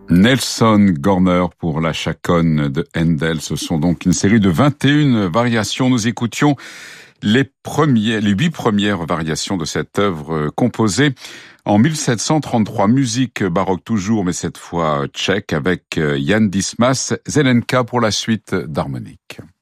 Nelson Gorner pour la chaconne de Handel. Ce sont donc une série de 21 variations. Nous écoutions les 8 premières variations de cette œuvre composée en 1733. Musique baroque toujours, mais cette fois tchèque, avec Jan Dismas, Zelenka pour la suite d'harmonique.